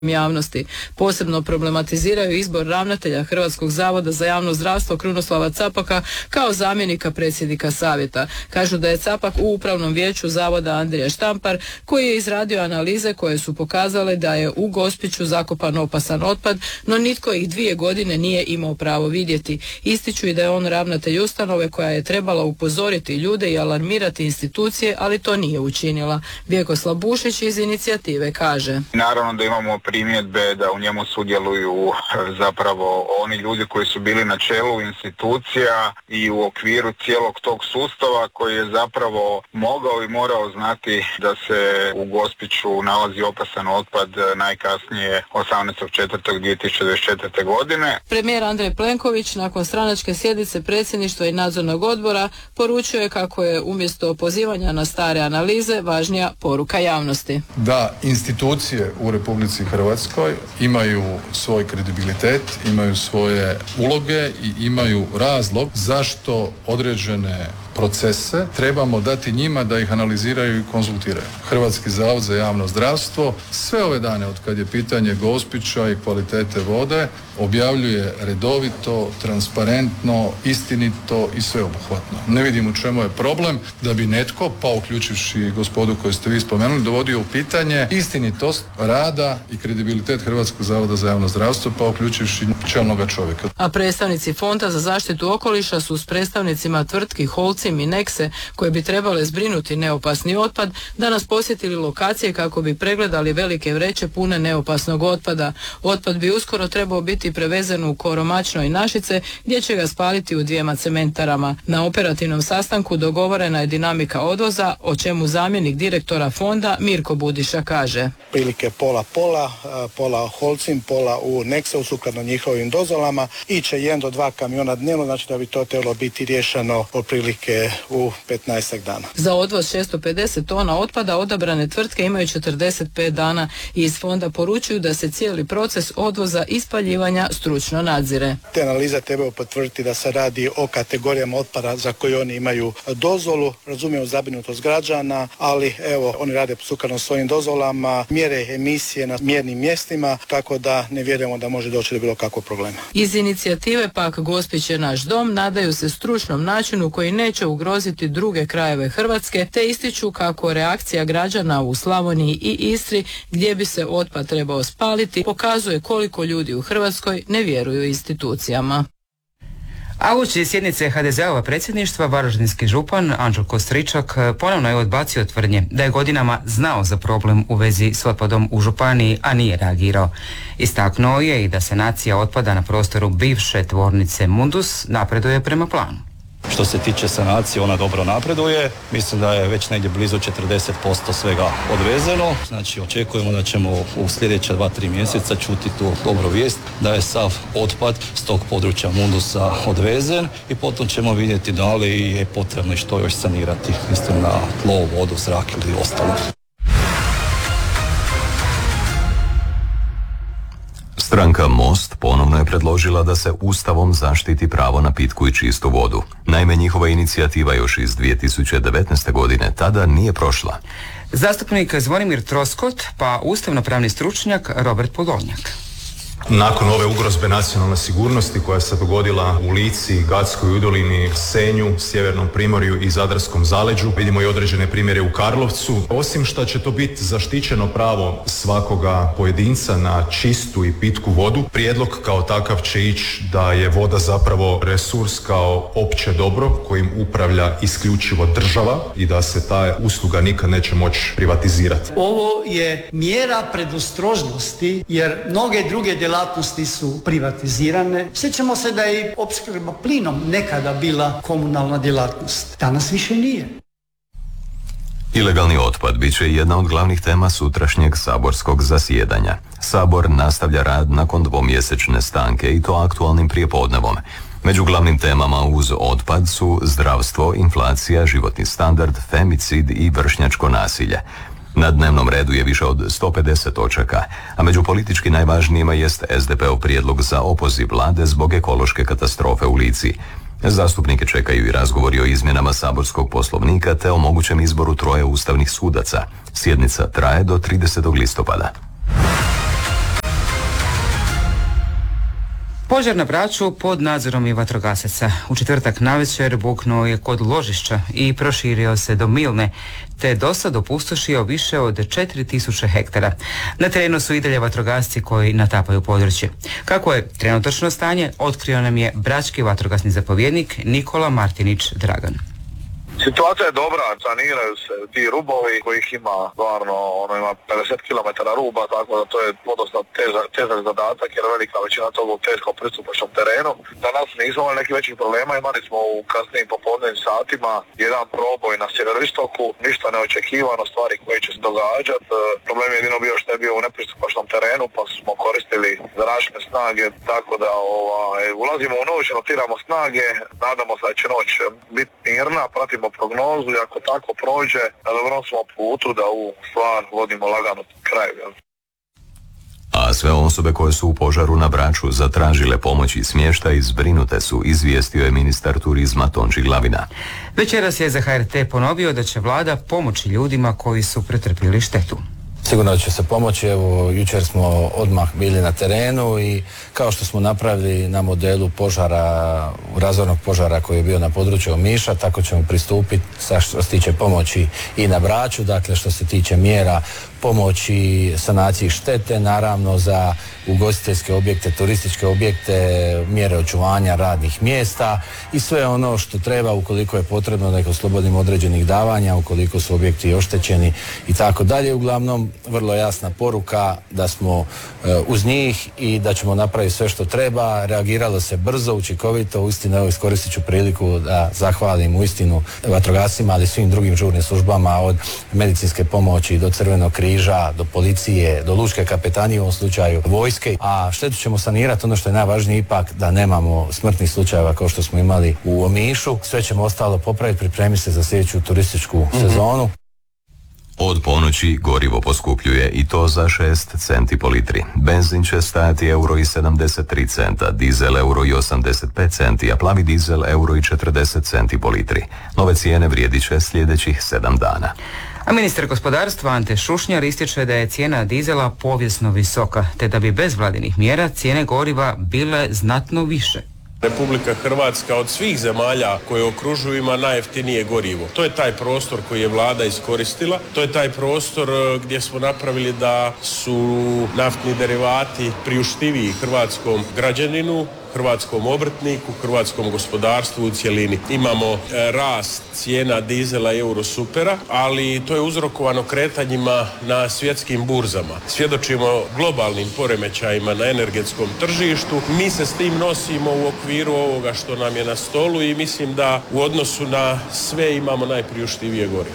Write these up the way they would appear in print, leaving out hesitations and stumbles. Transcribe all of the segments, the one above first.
javnosti. Posebno problematiziraju izbor ravnatelja Hrvatskog zavoda za javno zdravstvo Krunoslava Capaka kao zamjenika predsjednika savjeta. Kažu da je Capak u upravnom vijeću zavoda Andrija Štampar, koji je izradio analize koje su pokazale da je u Gospiću zakopan opasan otpad, no nitko ih 2 godine nije imao pravo vidjeti. Ističu i da je on ravnatelj ustanove koja je trebala upozoriti ljude i alarmirati institucije, ali to nije učinila. Vjekoslav Bušić iz inicijative kaže: Naravno da imamo primjedbe da u njemu sudjeluju zapravo oni ljudi koji su bili na čelu institucija i u okviru cijelog tog sustava koji je zapravo mogao i morao znati da se u Gospiću nalazi opasan otpad najkasnije 18.4.2024. godine. Premijer Andrej Plenković nakon stranačke sjednice predsjedništva i nadzornog odbora poručuje kako je umjesto pozivanja na stare analize važnija poruka javnosti. Da institucije u Republici Hrvatskoj imaju svoj kredibilitet, imaju svoje uloge i imaju razlog zašto određene procese trebamo dati njima da ih analiziraju i konzultiraju. Hrvatski zavod za javno zdravstvo sve ove dane od kad je pitanje Gospića i kvalitete vode objavljuje redovito, transparentno, istinito i sveobuhvatno. Ne vidim u čemu je problem da bi netko, pa uključivši gospodu koju ste vi spomenuli, dovodio u pitanje istinitost rada i kredibilitet Hrvatskog zavoda za javno zdravstvo, pa uključivši čelnoga čovjeka. A predstavnici Fonda za zaštitu okoliša su s predstavnicima tvrtki Holcim i Nexe, koje bi trebale zbrinuti neopasni otpad, danas posjetili lokacije kako bi pregledali velike vreće pune neopasnog otpada. Otpad bi uskoro trebao biti prevezen u Koromačno i Našice, gdje će ga spaliti u 2 cementarama. Na operativnom sastanku dogovorena je dinamika odvoza, o čemu zamjenik direktora fonda Mirko Budiša kaže: Prilike pola Holcim, pola u Nexeu sukladno njihovim dozvolama. Iće 1 do 2 kamiona dnevno, znači da bi to trebalo biti riješeno otprilike u 15 dana. Za odvoz 650 tona otpada odabrane tvrtke imaju 45 dana i iz fonda poručuju da se cijeli proces odvoza i spaljivanja stručno nadzire. Te analize trebaju potvrditi da se radi o kategorijama otpada za koje oni imaju dozvolu. Razumijemo zabrinutost građana, ali evo, oni rade sukladno svojim dozvolama, mjere emisije na mjernim mjestima, tako da ne vjerujemo da može doći do bilo kakvog problema. Iz inicijative pak Gospić je naš dom nadaju se stručnom načinu koji neće ugroziti druge krajeve Hrvatske, te ističu kako reakcija građana u Slavoniji i Istri, gdje bi se otpad trebao spaliti, pokazuje koliko ljudi u Hrvatskoj ne vjeruju institucijama. A uoči sjednice HDZ-ova predsjedništva varaždinski župan Anđelko Stričak ponovno je odbacio tvrdnje da je godinama znao za problem u vezi s otpadom u županiji, a nije reagirao. Istaknuo je i da sanacija otpada na prostoru bivše tvornice Mundus napreduje prema planu. Što se tiče sanacije, ona dobro napreduje. Mislim da je već negdje blizu 40% svega odvezeno. Znači, očekujemo da ćemo u sljedeća 2-3 mjeseca čuti tu dobru vijest da je sav otpad s tog područja Mundusa odvezen i potom ćemo vidjeti da li je potrebno i što još sanirati. Mislim na tlo, vodu, zrak ili ostalo. Stranka Most ponovno je predložila da se Ustavom zaštiti pravo na pitku i čistu vodu. Naime, njihova inicijativa još iz 2019. godine tada nije prošla. Zastupnik Zvonimir Troskot, pa ustavnopravni stručnjak Robert Podolnjak. Nakon ove ugrozbe nacionalne sigurnosti koja se dogodila u Lici, Gatskoj udolini, Senju, Sjevernom primorju i Zadarskom zaleđu, vidimo i određene primjere u Karlovcu. Osim što će to biti zaštićeno pravo svakoga pojedinca na čistu i pitku vodu, prijedlog kao takav će ići da je voda zapravo resurs kao opće dobro kojim upravlja isključivo država i da se ta usluga nikad neće moći privatizirati. Ovo je mjera predostrožnosti jer mnoge druge djelatnosti su privatizirane. Sjećamo se da je i opskrba plinom nekada bila komunalna djelatnost. Danas više nije. Ilegalni otpad bit će jedna od glavnih tema sutrašnjeg saborskog zasjedanja. Sabor nastavlja rad nakon 2-mjesečne stanke i to aktualnim prijepodnevom. Među glavnim temama uz otpad su zdravstvo, inflacija, životni standard, femicid i vršnjačko nasilje. Na dnevnom redu je više od 150 točaka, a među politički najvažnijima jest SDP-ov prijedlog za opoziv vlade zbog ekološke katastrofe u Lici. Zastupnike čekaju i razgovori o izmjenama saborskog poslovnika te o mogućem izboru 3 ustavnih sudaca. Sjednica traje do 30. listopada. Požar na Braču pod nadzorom je vatrogasaca. U četvrtak navečer buknuo je kod ložišća i proširio se do Milne, te dosad opustošio više od 4000 hektara. Na terenu su i dalje vatrogasci koji natapaju područje. Kako je trenutačno stanje, otkrio nam je brački vatrogasni zapovjednik Nikola Martinić Dragan. Situacija je dobra, saniraju se ti rubovi kojih ima stvarno, ima 50 km ruba, tako da to je podosta težak zadatak jer velika većina toga u teškom pristupačnom terenu. Danas nismo imali nekih većih problema, imali smo u kasnijim popodnevnim satima jedan proboj na sjeveroistoku, ništa neočekivano, stvari koje će se događati. Problem je jedino bio što je bio u nepristupačnom terenu pa smo koristili zračne snage, tako da ulazimo u noć, notiramo snage, nadamo se da će noć biti mirna, pratimo prognozu i ako tako prođe, na dobrom smo putu da u stvar vodimo lagano kraju. A sve osobe koje su u požaru na Braču zatražile pomoć i smještaj zbrinute su, izvijestio je ministar turizma Tonči Glavina. Večeras je za HRT ponovio da će vlada pomoći ljudima koji su pretrpjeli štetu. Sigurno će se pomoći, evo jučer smo odmah bili na terenu i kao što smo napravili na modelu požara, razornog požara koji je bio na području Omiša, tako ćemo pristupiti što se tiče pomoći i na Braču, dakle što se tiče mjera pomoći sanaciji štete, naravno za ugostiteljske objekte, turističke objekte, mjere očuvanja radnih mjesta i sve ono što treba ukoliko je potrebno da ih oslobodimo određenih davanja, ukoliko su objekti oštećeni i tako dalje. Uglavnom, vrlo jasna poruka da smo uz njih i da ćemo napraviti sve što treba. Reagiralo se brzo, učinkovito, uistinu evo iskoristit ću priliku da zahvalim uistinu vatrogascima, ali i svim drugim žurnim službama od medicinske pomoći do Crvenog križa, do policije, do lučke kapetanije u ovom slučaju vojske, a štetu ćemo sanirati, ono što je najvažnije ipak da nemamo smrtnih slučajeva kao što smo imali u Omišu. Sve ćemo ostalo popraviti, pripremiti se za sljedeću turističku sezonu. Od ponoći gorivo poskupljuje i to za 6 centi po litri. Benzin će stajati €1,73, dizel €1,85 centi, a plavi dizel €1,40 centi po litri. Nove cijene vrijedit će sljedećih 7 dana. A ministar gospodarstva Ante Šušnjar ističe da je cijena dizela povijesno visoka, te da bi bez vladinih mjera cijene goriva bile znatno više. Republika Hrvatska od svih zemalja koje okružuju ima najjeftinije gorivo. To je taj prostor koji je vlada iskoristila, to je taj prostor gdje smo napravili da su naftni derivati priuštiviji hrvatskom građaninu, hrvatskom obrtniku, hrvatskom gospodarstvu u cjelini. Imamo rast cijena dizela i eurosupera, ali to je uzrokovano kretanjima na svjetskim burzama. Svjedočimo globalnim poremećajima na energetskom tržištu. Mi se s tim nosimo u okviru ovoga što nam je na stolu i mislim da u odnosu na sve imamo najpriuštivije gorivo.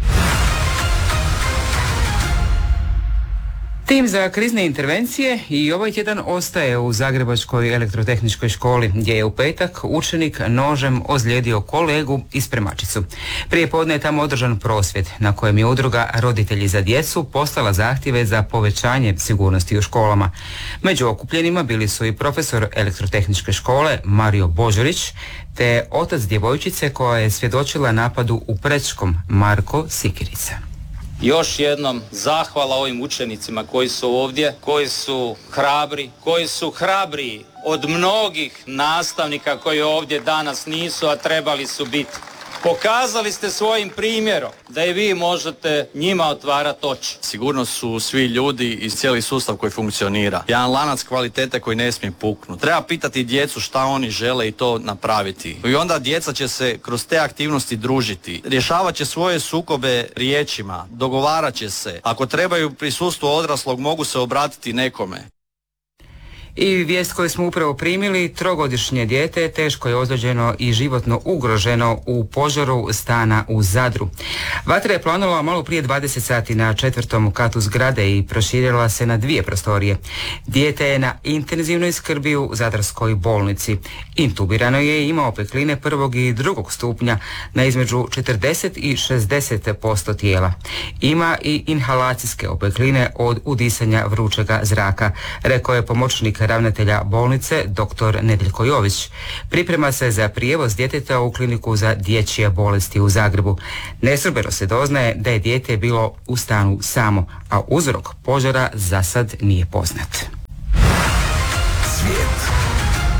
Tim za krizne intervencije i ovaj tjedan ostaje u Zagrebačkoj elektrotehničkoj školi, gdje je u petak učenik nožem ozlijedio kolegu i spremačicu. Prije podne je tamo održan prosvjed na kojem je udruga Roditelji za djecu poslala zahtjeve za povećanje sigurnosti u školama. Među okupljenima bili su i profesor elektrotehničke škole Mario Božorić, te otac djevojčice koja je svjedočila napadu u Prečkom, Marko Sikirica. Još jednom zahvala ovim učenicima koji su ovdje, koji su hrabri, koji su hrabriji od mnogih nastavnika koji ovdje danas nisu, a trebali su biti. Pokazali ste svojim primjerom da i vi možete njima otvarati oči. Sigurnost su svi ljudi i cijeli sustav koji funkcionira. Jedan lanac kvalitete koji ne smije puknuti. Treba pitati djecu šta oni žele i to napraviti. I onda djeca će se kroz te aktivnosti družiti. Rješavat će svoje sukobe riječima, dogovarat će se. Ako trebaju prisustvo odraslog, mogu se obratiti nekome. I vijest koju smo upravo primili, 3-godišnje dijete teško je ozlijeđeno i životno ugroženo u požaru stana u Zadru. Vatra je planula malo prije 20 sati na 4. katu zgrade i proširila se na 2 prostorije. Dijete je na intenzivnoj skrbi u Zadarskoj bolnici. Intubirano je i imao opekline 1. i 2. stupnja na između 40 i 60% tijela. Ima i inhalacijske opekline od udisanja vrućega zraka, rekao je pomoćnik ravnatelja bolnice dr. Nedeljko Jović. Priprema se za prijevoz djeteta u kliniku za dječje bolesti u Zagrebu. Nesrbeno se doznaje da je dijete bilo u stanu samo, a uzrok požara za sad nije poznat. Svijet.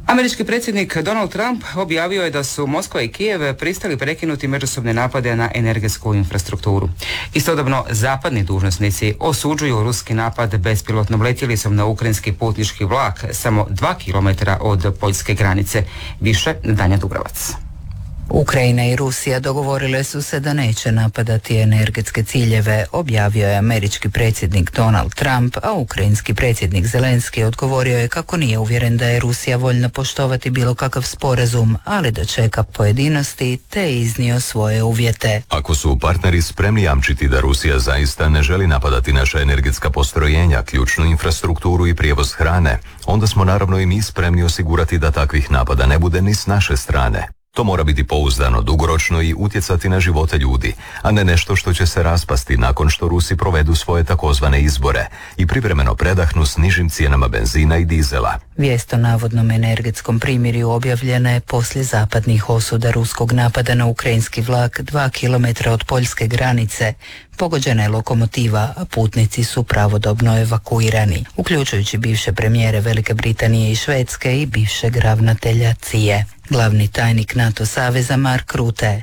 Američki predsjednik Donald Trump objavio je da su Moskva i Kijev pristali prekinuti međusobne napade na energetsku infrastrukturu. Istodobno, zapadni dužnosnici osuđuju ruski napad bespilotnom letjelicom na ukrajinski putnički vlak samo 2 kilometra od poljske granice. Više Danja Dubrovac. Ukrajina i Rusija dogovorile su se da neće napadati energetske ciljeve, objavio je američki predsjednik Donald Trump, a ukrajinski predsjednik Zelenski odgovorio je kako nije uvjeren da je Rusija voljna poštovati bilo kakav sporazum, ali da čeka pojedinosti, te iznio svoje uvjete. Ako su partneri spremni jamčiti da Rusija zaista ne želi napadati naša energetska postrojenja, ključnu infrastrukturu i prijevoz hrane, onda smo naravno i mi spremni osigurati da takvih napada ne bude ni s naše strane. To mora biti pouzdano, dugoročno i utjecati na živote ljudi, a ne nešto što će se raspasti nakon što Rusi provedu svoje takozvane izbore i privremeno predahnu s nižim cijenama benzina i dizela. Vijest o navodnom energetskom primirju objavljena je poslije zapadnih osuda ruskog napada na ukrajinski vlak 2 kilometra od poljske granice. Pogođena je lokomotiva, a putnici su pravodobno evakuirani, uključujući bivše premijere Velike Britanije i Švedske i bivšeg ravnatelja CIA. Glavni tajnik NATO saveza Mark Rutte.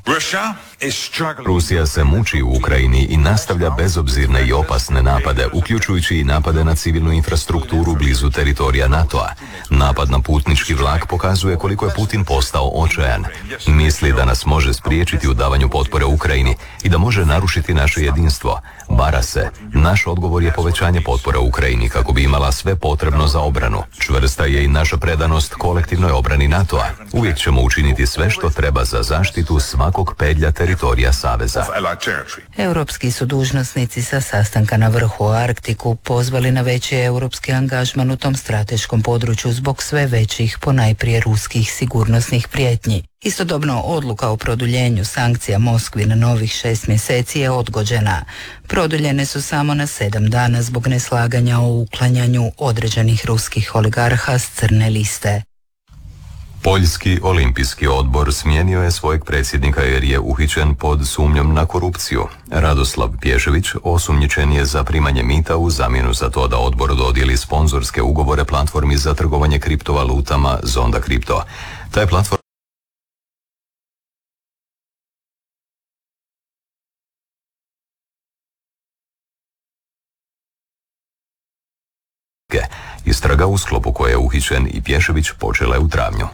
Rusija se muči u Ukrajini i nastavlja bezobzirne i opasne napade, uključujući i napade na civilnu infrastrukturu blizu teritorija NATO-a. Napad na putnički vlak pokazuje koliko je Putin postao očajan. Misli da nas može spriječiti u davanju potpore Ukrajini i da može narušiti naše jedinstvo. Vara se. Naš odgovor je povećanje potpore Ukrajini kako bi imala sve potrebno za obranu. Čvrsta je i naša predanost kolektivnoj obrani NATO-a. Uvijek ćemo učiniti sve što treba za zaštitu svakog pedlja teritorija Saveza. Europski su dužnosnici sa sastanka na vrhu o Arktiku pozvali na veći europski angažman u tom strateškom području zbog sve većih, ponajprije ruskih sigurnosnih prijetnji. Istodobno, odluka o produljenju sankcija Moskvi na novih 6 mjeseci je odgođena. Produljene su samo na 7 dana zbog neslaganja o uklanjanju određenih ruskih oligarha s crne liste. Poljski olimpijski odbor smijenio je svojeg predsjednika jer je uhićen pod sumnjom na korupciju. Radoslav Pješević osumnjičen je za primanje mita u zamjenu za to da odbor dodijeli sponzorske ugovore platformi za trgovanje kriptovalutama Zonda Kripto. Taj platform istraga u sklopu koje je uhićen i Pješević počela je u travnju.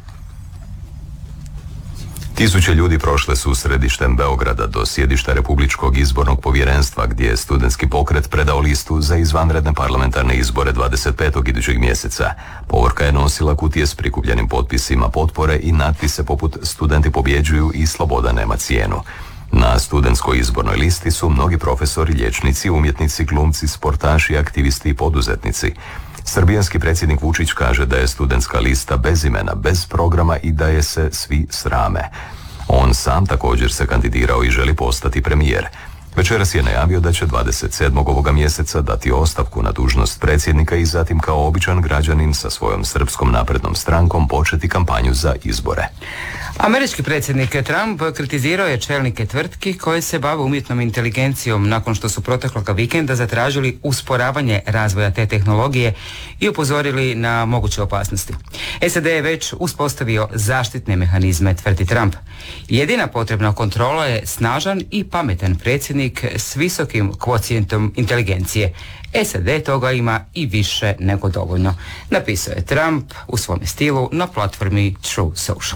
Tisuće ljudi prošle su središtem Beograda do sjedišta Republičkog izbornog povjerenstva gdje je studentski pokret predao listu za izvanredne parlamentarne izbore 25. idućeg mjeseca. Povorka je nosila kutije s prikupljenim potpisima potpore i natpise poput "Studenti pobjeđuju" i "Sloboda nema cijenu". Na studentskoj izbornoj listi su mnogi profesori, liječnici, umjetnici, glumci, sportaši, aktivisti i poduzetnici. Srbijanski predsjednik Vučić kaže da je studentska lista bez imena, bez programa i da je se svi srame. On sam također se kandidirao i želi postati premijer. Večeras je najavio da će 27. ovoga mjeseca dati ostavku na dužnost predsjednika i zatim kao običan građanin sa svojom Srpskom naprednom strankom početi kampanju za izbore. Američki predsjednik Trump kritizirao je čelnike tvrtki koje se bave umjetnom inteligencijom nakon što su protekloga vikenda zatražili usporavanje razvoja te tehnologije i upozorili na moguće opasnosti. SAD je već uspostavio zaštitne mehanizme, tvrdi Trump. Jedina potrebna kontrola je snažan i pametan predsjednik s visokim kvocijentom inteligencije. SAD toga ima i više nego dovoljno, napisao je Trump u svome stilu na platformi True Social.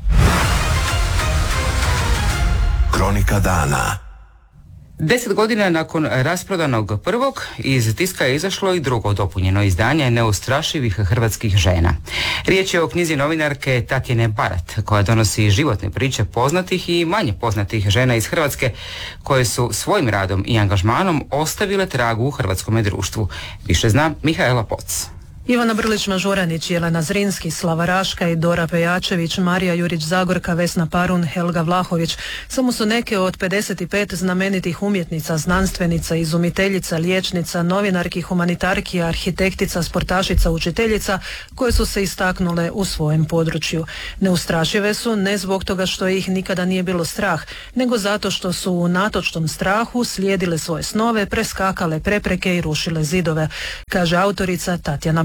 Kronika dana. 10 godina nakon rasprodanog prvog, iz tiska je izašlo i drugo dopunjeno izdanje neustrašivih hrvatskih žena. Riječ je o knjizi novinarke Tatjane Barat, koja donosi životne priče poznatih i manje poznatih žena iz Hrvatske, koje su svojim radom i angažmanom ostavile tragu u hrvatskome društvu. Više zna Mihaela Poc. Ivana Brlić-Mažuranić, Jelena Zrinski, Slava Raška i Dora Pejačević, Marija Jurić-Zagorka, Vesna Parun, Helga Vlahović samo su neke od 55 znamenitih umjetnica, znanstvenica, izumiteljica, liječnica, novinarki, humanitarki, arhitektica, sportašica, učiteljica koje su se istaknule u svojem području. Neustrašive su ne zbog toga što ih nikada nije bilo strah, nego zato što su u natočnom strahu slijedile svoje snove, preskakale prepreke i rušile zidove, kaže autorica Tatjana Barat.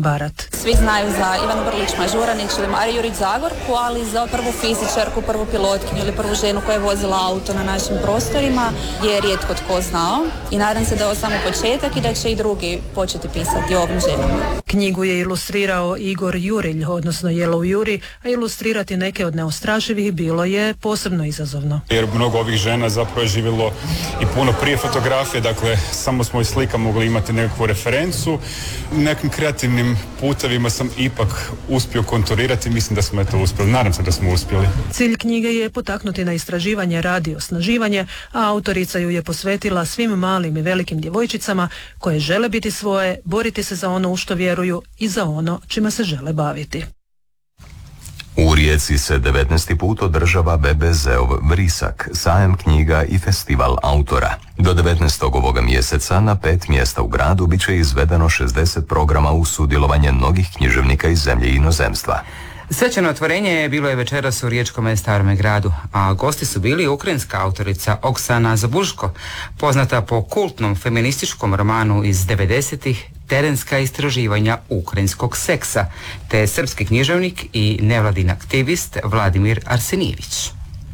Barat. Svi znaju za Ivanu Brlić-Mažuranić ili Mariju Jurić-Zagorku, ali za prvu fizičarku, prvu pilotkinju ili prvu ženu koja je vozila auto na našim prostorima je rijetko tko znao i nadam se da je ovo samo početak i da će i drugi početi pisati o ovim ženama. Knjigu je ilustrirao Igor Jurilj, odnosno Yellow Juri, a ilustrirati neke od neustrašivih bilo je posebno izazovno. Jer mnogo ovih žena zapravo je živjelo i puno prije fotografije, dakle samo smo iz slika mogli imati nekakvu referencu. Nekim kreativnim putevima sam ipak uspio konturirati, mislim da smo to uspjeli, nadam se da smo uspjeli. Cilj knjige je potaknuti na istraživanje, radi osnaživanje, a autorica ju je posvetila svim malim i velikim djevojčicama koje žele biti svoje, boriti se za ono u što vjeruju i za ono čime se žele baviti. U Rijeci se 19. put održava BBZ-ov Vrisak, sajam knjiga i festival autora. Do 19. ovoga mjeseca na 5 mjesta u gradu bit će izvedeno 60 programa uz sudjelovanje mnogih književnika iz zemlje i inozemstva. Svečano otvorenje bilo je večeras u riječkom Starome gradu, a gosti su bili ukrajinska autorica Oksana Zabuško, poznata po kultnom feminističkom romanu iz 90-ih Terenska istraživanja ukrajinskog seksa, te srpski književnik i nevladin aktivist Vladimir Arsenijević.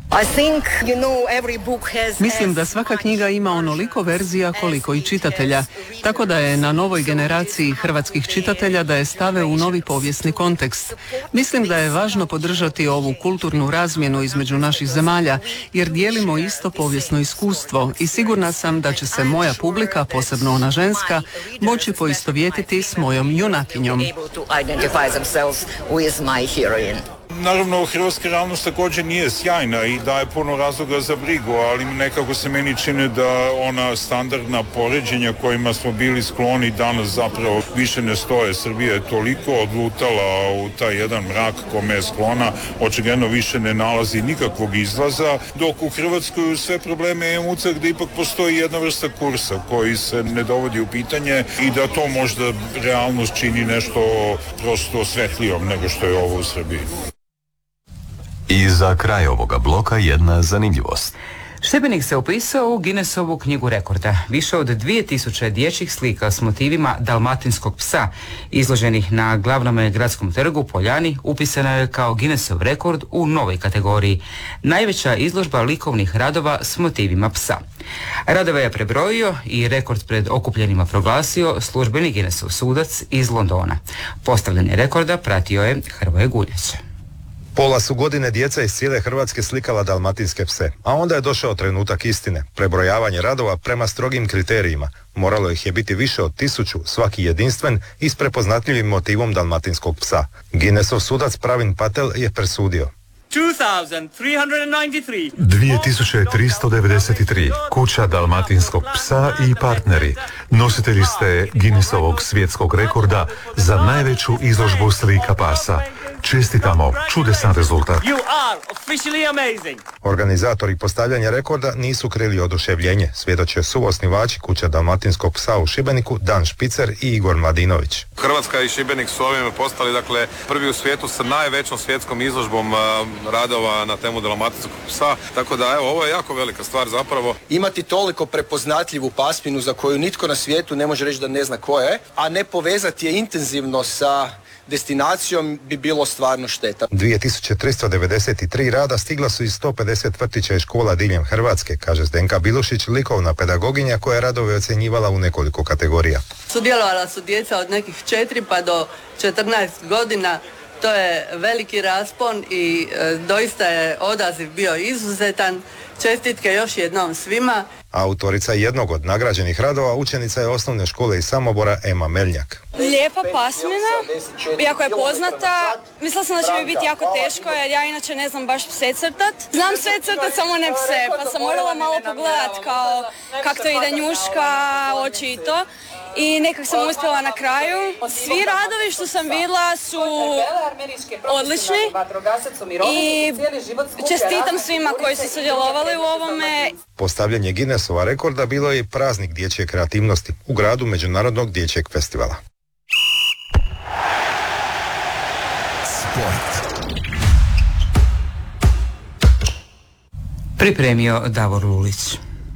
Mislim da svaka knjiga ima onoliko verzija koliko i čitatelja, tako da je na novoj generaciji hrvatskih čitatelja da je stave u novi povijesni kontekst. Mislim da je važno podržati ovu kulturnu razmjenu između naših zemalja, jer dijelimo isto povijesno iskustvo i sigurna sam da će se moja publika, posebno ona ženska, moći poistovjetiti s mojom junakinjom. Naravno, hrvatska realnost također nije sjajna i daje puno razloga za brigu, ali nekako se meni čini da ona standardna poređenja kojima smo bili skloni danas zapravo više ne stoje. Srbija je toliko odlutala u taj jedan mrak kome je sklona, očigledno više ne nalazi nikakvog izlaza, dok u Hrvatskoj u sve probleme imam utisak da ipak postoji jedna vrsta kursa koji se ne dovodi u pitanje i da to možda realnost čini nešto prosto svetlijom nego što je ovo u Srbiji. I za kraj ovoga bloka jedna zanimljivost. Šibenik se upisao u Guinnessovu knjigu rekorda. Više od 2000 dječjih slika s motivima dalmatinskog psa izloženih na glavnom gradskom trgu Poljani upisana je kao Guinnessov rekord u novoj kategoriji. Najveća izložba likovnih radova s motivima psa. Radove je prebrojio i rekord pred okupljenima proglasio službeni Guinnessov sudac iz Londona. Postavljanje rekorda pratio je Hrvoje Guljeć. Pola su godine djeca iz cijele Hrvatske slikala dalmatinske pse, a onda je došao trenutak istine, prebrojavanje radova prema strogim kriterijima. Moralo ih je biti više od 1000, svaki jedinstven i s prepoznatljivim motivom dalmatinskog psa. Guinnessov sudac Pravin Patel je presudio. 2393, kuća dalmatinskog psa i partneri. Nositelji ste Guinnessovog svjetskog rekorda za najveću izložbu slika pasa. Čestitamo, čudesan rezultat. Organizatori postavljanja rekorda nisu krili oduševljenje, svjedoče suosnivači kuće dalmatinskog psa u Šibeniku Dan Špicer i Igor Mladinović. Hrvatska i Šibenik su ovime postali prvi u svijetu sa najvećom svjetskom izložbom radova na temu dalmatinskog psa, tako da ovo je jako velika stvar zapravo. Imati toliko prepoznatljivu pasminu za koju nitko na svijetu ne može reći da ne zna koja je, a ne povezati je intenzivno sa destinacijom bi bilo stvarno šteta. 2393 rada stigla su iz 150 vrtića i škola diljem Hrvatske, kaže Zdenka Bilušić, likovna pedagoginja koja je radove ocjenjivala u nekoliko kategorija. Sudjelovala su djeca od nekih 4 pa do 14 godina. To je veliki raspon i doista je odaziv bio izuzetan. Čestitke još jednom svima. Autorica jednog od nagrađenih radova učenica je osnovne škole iz Samobora Ema Meljnjak. Lijepa pasmina, iako je poznata. Mislila sam da će mi biti jako teško jer ja inače ne znam baš pse crtat. Znam sve crtat, samo ne pse, pa sam morala malo pogledat kao kako to ide njuška, oči i to. I nekak sam uspjela na kraju. Svi radovi što sam vidjela su odlični i čestitam svima koji su sudjelovali u ovome. Postavljanje Guinnessova rekorda bilo je i praznik dječje kreativnosti u gradu Međunarodnog dječjeg festivala. Pripremio Davor Lulić.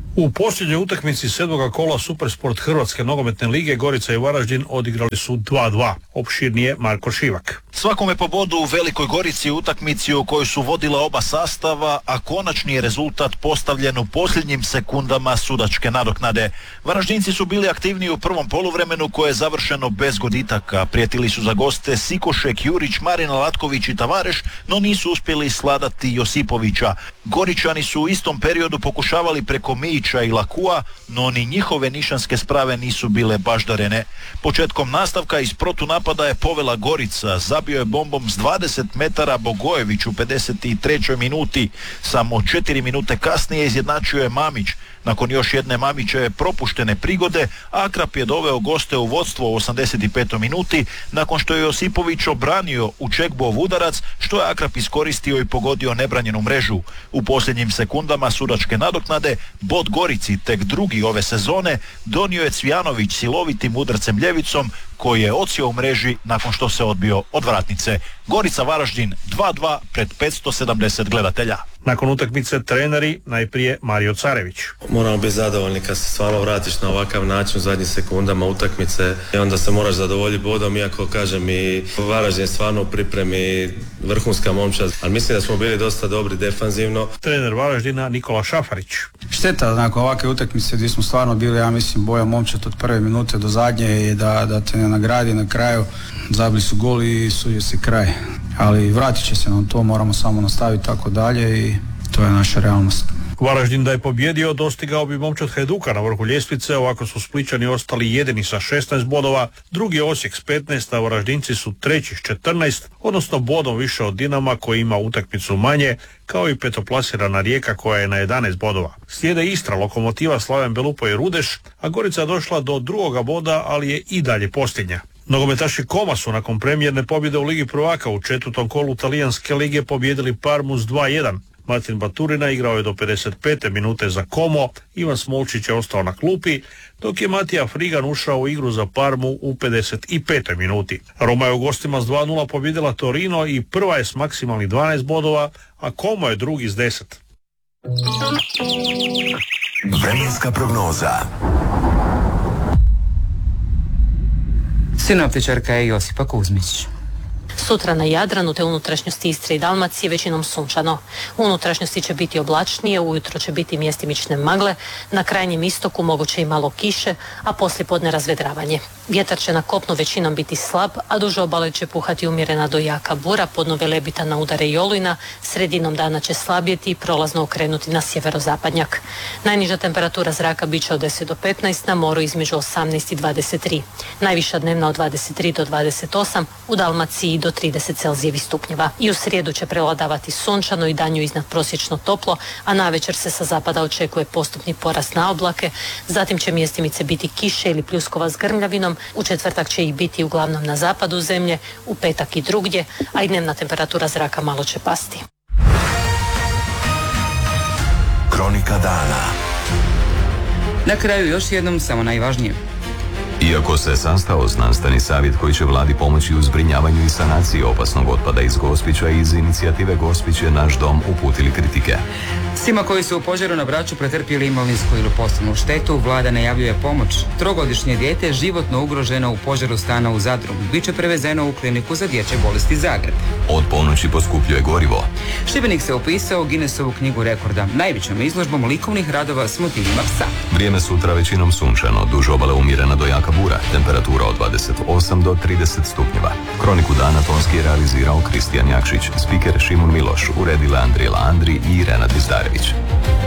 U posljednjoj utakmici 7. kola Supersport Hrvatske nogometne lige Gorica i Varaždin odigrali su 2:2. Opširnije Marko Šivak. Svakome po bodu u Velikoj Gorici utakmici u kojoj su vodila oba sastava, a konačni je rezultat postavljen u posljednjim sekundama sudačke nadoknade. Varaždinci su bili aktivniji u prvom poluvremenu koje je završeno bez goditaka. Prijetili su za goste Sikošek, Jurić, Marina Latković i Tavareš, no nisu uspjeli sladati Josipovića. Goričani su u istom periodu pokušavali preko Mijića i Lakua, no ni njihove nišanske sprave nisu bile baždarene. Početkom nastavka iz protunapada je povela Gorica, zabio je bombom s 20 metara Bogojević u 53. minuti. Samo 4 minute kasnije izjednačio je Mamić. Nakon još jedne Mamićeve propuštene prigode, Akrap je doveo goste u vodstvo u 85. minuti, nakon što je Josipović obranio u Čekbov udarac, što je Akrap iskoristio i pogodio nebranjenu mrežu. U posljednjim sekundama sudačke nadoknade, bod Gorici, tek drugi ove sezone, donio je Cvijanović silovitim udarcem ljevicom, koji je odsjeo u mreži nakon što se odbio od vratnice. Gorica Varaždin 2:2 pred 570 gledatelja. Nakon utakmice treneri, najprije Mario Carević. Moramo biti zadovoljni kad se stvarno vratiš na ovakav način u zadnjim sekundama utakmice i onda se moraš zadovoljiti bodom, iako kažem i Varaždin je stvarno u pripremi vrhunska momčad, ali mislim da smo bili dosta dobri defanzivno. Trener Varaždina Nikola Šafarić. Šteta nakon ovakve utakmice gdje smo stvarno bili, ja mislim, boja momčad od prve minute do zadnje i da te ne nagradi na kraju. Zabili su gol i sudio se kraj. Ali vratit će se nam to, moramo samo nastaviti tako dalje i to je naša realnost. Varaždin da je pobjedio dostigao bi momčad Hajduka na vrhu ljestvice, ovako su Splićani ostali jedini sa 16 bodova, drugi Osijek s 15, a Varaždinci su treći s 14, odnosno bodom više od Dinama koji ima utakmicu manje, kao i petoplasirana Rijeka koja je na 11 bodova. Slijede Istra, Lokomotiva, Slaven Belupo i Rudeš, a Gorica došla do drugoga boda, ali je i dalje posljednja. Nogometaši Koma su nakon premijerne pobjede u Ligi prvaka u četvrtom kolu talijanske lige pobjedili Parmu s 2:1. Martin Baturina igrao je do 55. minute za Como, Ivan Smolčić je ostao na klupi, dok je Matija Frigan ušao u igru za Parmu u 55. minuti. Roma je u gostima s 2:0 pobjedila Torino i prva je s maksimalnih 12 bodova, a Como je drugi s 10. Vremenska prognoza. Sinoptičarka je Josipa Kuzmić. Sutra na Jadranu te unutrašnjosti Istre i Dalmacije većinom sunčano. U unutrašnjosti će biti oblačnije, ujutro će biti mjestimične magle, na krajnjem istoku moguće i malo kiše, a poslijepodne razvedravanje. Vjetar će na kopnu većinom biti slab, a duže obale će puhati umjerena do jaka bura, podno Velebita na udare i olujna, sredinom dana će slabjeti i prolazno okrenuti na sjeverozapadnjak. Najniža temperatura zraka bit će od 10 do 15, na moru između 18 i 23. Najviša dnevna od 23 do 28, u Dalmaciji do 30 Celzijevih stupnjeva. I u srijedu će prevladavati sunčano i danju iznad prosječno toplo, a navečer se sa zapada očekuje postupni porast na oblake, zatim će mjestimice biti kiše ili pljuskova s grmljavinom, u četvrtak će ih biti uglavnom na zapadu zemlje, u petak i drugdje, a i dnevna temperatura zraka malo će pasti. Kronika dana. Na kraju još jednom samo najvažnije. Iako se sastao znanstveni savjet koji će vladi pomoći u zbrinjavanju i sanaciji opasnog otpada iz Gospića, iz inicijative Gospić je naš dom uputili kritike. Svima koji su u požaru na Braču pretrpjeli imovinsku ili poslovnu štetu, vlada najavljuje pomoć. Trogodišnje dijete životno ugroženo u požaru stana u Zadru biće prevezeno u kliniku za dječje bolesti Zagreb. Od ponoći poskupljuje gorivo. Šibenik se upisao u Guinnessovu knjigu rekorda najvećom izložbom likovnih radova s motivima psa. Vrijeme sutra većinom sunčano, duž obale umjerena do jaka bura, temperatura od 28 do 30 stupnjeva. Kroniku dana tonski je realizirao Kristijan Jakšić, spiker Šimun Miloš, uredila Andrijela Andri i Irena Dizdarević.